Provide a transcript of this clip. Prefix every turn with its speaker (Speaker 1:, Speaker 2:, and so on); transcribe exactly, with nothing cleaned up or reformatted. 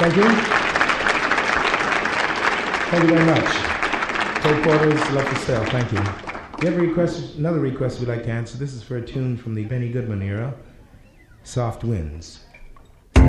Speaker 1: Thank you. Thank you very much. Cole Porter's Love to Sell. Thank you. We have a request, another request we'd like to answer. This is for a tune from the Benny Goodman era, Soft Winds.